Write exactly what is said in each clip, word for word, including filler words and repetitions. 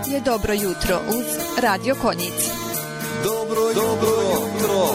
je Dobro jutro uz Radio Konjic. Dobro, dobro jutro.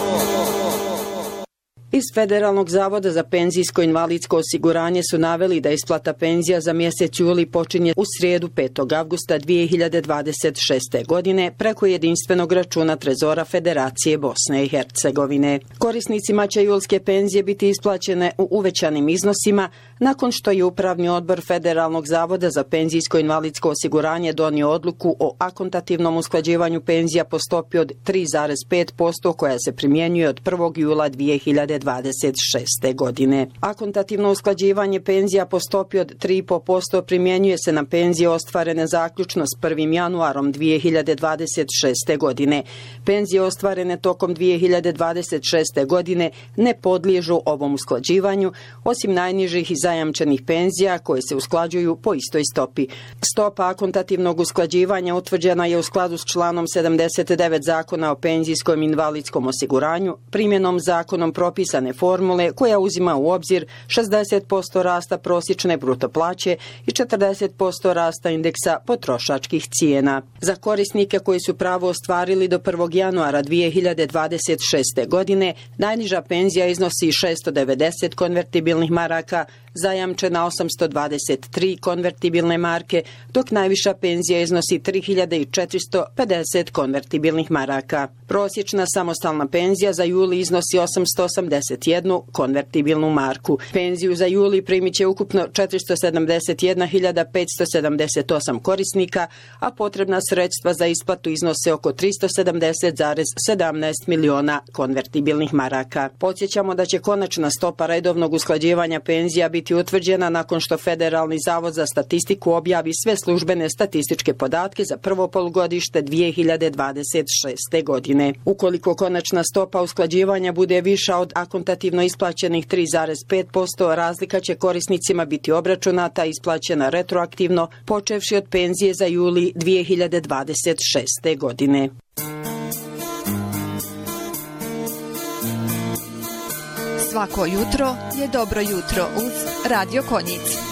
Iz Federalnog zavoda za penzijsko invalidsko osiguranje su naveli da isplata penzija za mjesec juli počinje u srijedu petog avgusta dvije hiljade dvadeset šeste. godine preko jedinstvenog računa Trezora Federacije Bosne i Hercegovine. Korisnicima će julske penzije biti isplaćene u uvećanim iznosima nakon što je Upravni odbor Federalnog zavoda za penzijsko invalidsko osiguranje donio odluku o akontativnom usklađivanju penzija po stopi od tri zarez pet posto koja se primjenjuje od prvog jula dvije hiljade dvadeset šeste. godine. Akontativno usklađivanje penzija po stopi od tri zarez pet posto primjenjuje se na penzije ostvarene zaključno s prvim januarom dvije hiljade dvadeset šeste. godine. Penzije ostvarene tokom dvije hiljade dvadeset šeste. godine ne podliježu ovom usklađivanju, osim najnižih i zajamčenih penzija koje se usklađuju po istoj stopi. Stopa akontativnog usklađivanja utvrđena je u skladu s članom sedamdeset devet Zakona o penzijskom i invalidskom osiguranju, primjenom zakonom propisane formule koja uzima u obzir šezdeset posto rasta prosječne bruto plaće i četrdeset posto rasta indeksa potrošačkih cijena. Za korisnike koji su pravo ostvarili do prvog januara dvije hiljade dvadeset šeste. godine, najniža penzija iznosi šessto devedeset konvertibilnih maraka, zajamčena osamsto dvadeset tri konvertibilne marke, dok najviša penzija iznosi tri hiljade četiristo pedeset konvertibilnih maraka. Prosječna samostalna penzija za juli iznosi osamsto osamdeset jednu konvertibilnu marku. Penziju za juli primit će ukupno četiristo sedamdeset jedna hiljada petsto sedamdeset osam korisnika, a potrebna sredstva za isplatu iznose oko tristo sedamdeset zarez sedamnaest miliona konvertibilnih maraka. Podsjećamo da će konačna stopa redovnog usklađivanja penzija biti utvrđena nakon što Federalni zavod za statistiku objavi sve službene statističke podatke za prvo polugodište dvije hiljade dvadeset šeste. godine. Ukoliko konačna stopa usklađivanja bude viša od akontativno isplaćenih tri zarez pet posto, razlika će korisnicima biti obračunata i isplaćena retroaktivno, počevši od penzije za juli dvije hiljade dvadeset šeste. godine. Svako jutro je Dobro jutro uz Radio Konjic.